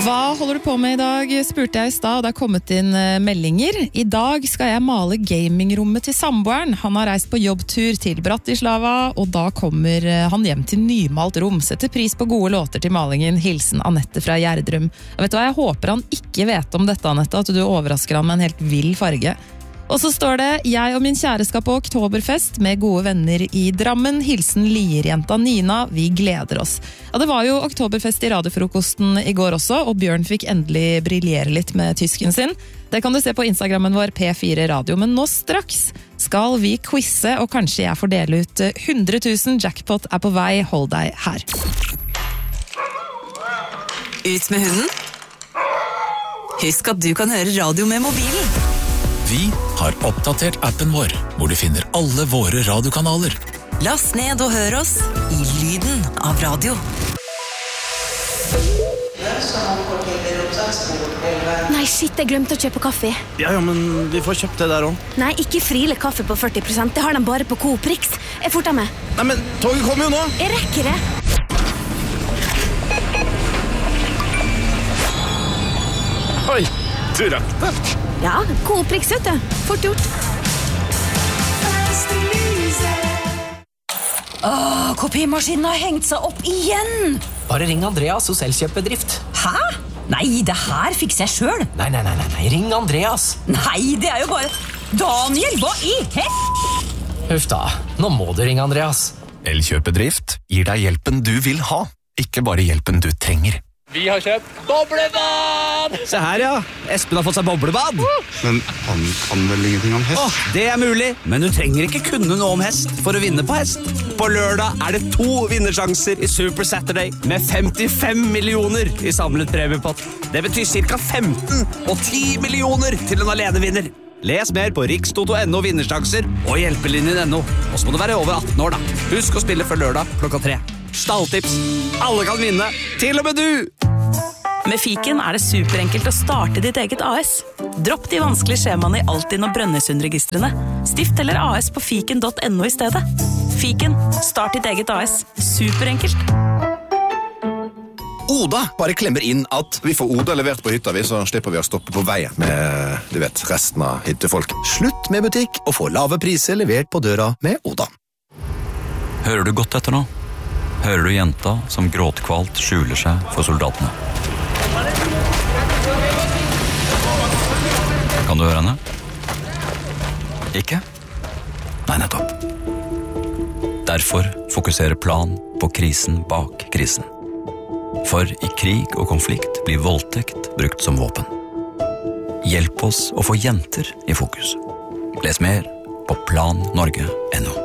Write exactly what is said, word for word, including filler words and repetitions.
Hva holder du på med i dag, spurte jeg i stad, og det er kommet inn meldinger. I dag skal jeg male gamingrommet til samboeren. Han har reist på jobbtur til Bratislava, og da kommer han hjem til nymalt rom. Setter pris på gode låter til malingen. Hilsen Annette fra Gjerdrum. Og vet du hva, jeg håper han ikke vet om dette, Annette, at du overrasker han med en helt vill farge. Og så står det, jeg og min kjære skal på oktoberfest med gode venner i Drammen. Hilsen Lierjenta Nina, vi gleder oss. Ja, det var jo oktoberfest i radiofrokosten i går også, og Bjørn fikk endelig briljere litt med tysken sin. Det kan du se på Instagrammen vår P fire Radio, men nå straks skal vi quizze, og kanskje jeg får dele ut hundre tusen. Jackpot er på vei, hold deg her. Ut med hunden. Husk at du kan høre radio med mobilen. Vi har oppdatert appen vår, hvor du finner alle våre radiokanaler. Last ned og hør oss i lyden av radio. Nei, shit, jeg glemte å kjøpe kaffe. Ja, ja, men vi får kjøpt det der også. Nei, ikke Friele kaffe på førti prosent. Det har de bare på Coop Rix. Jeg forter meg. Nei, men toget kommer jo nå. Jeg rekker det. Oi, du rakk det. Ja, Coop Rix, vet du. Fort gjort. Åh, kopimaskinen har hengt seg opp igjen. Bare ring Andreas hos Elkjøpbedrift. Hæ? Nei, det her fikser jeg selv. Nei, nei, nei, nei, ring Andreas. Nei, det er jo bare... Daniel, hva i hel... Huff da, nå må du ringe Andreas. Elkjøpbedrift gir deg hjelpen du vil ha, ikke bare hjelpen du trenger. Vi har kjøpt boblebad! Se her, ja. Espen har fått seg boblebad. Men han kan vel ingenting om hest? Åh, det er mulig, men du trenger ikke kunne noe om hest for å vinne på hest. På lørdag er det to vinnersjanser i Super Saturday med femtifem millioner i samlet premiepott. Det betyr cirka femten og ti millioner til en alenevinner. Les mer på rikstoto punktum no vinnersjanser og hjelpelinjen punktum no. Og så må du være over atten år da. Husk å spille før lørdag klokka tre. Stalltips. Alle kan vinne, til og med du! Med Fiken er det superenkelt å starte ditt eget A S. Dropp de vanskelige skjemaene i Altinn og Brønnøysundregistrene. Stift eller A S på fiken punktum no i stedet. Fiken, start ditt eget A S. Superenkelt. Oda bare klemmer inn at vi får Oda levert på hytta vi, så slipper vi å stoppe på veien med, du vet, resten av hyttefolk. Slutt med butikk og få lave priser levert på døra med Oda. Hører du godt etter nå? Hører du jenta som gråtkvalt skjuler seg for soldatene? Kan du høre henne? Ikke? Nei, nettopp. Derfor fokuserer Plan på krisen bak krisen. For i krig og konflikt blir voldtekt brukt som våpen. Hjelp oss å få jenter i fokus. Les mer på plan norge punktum no.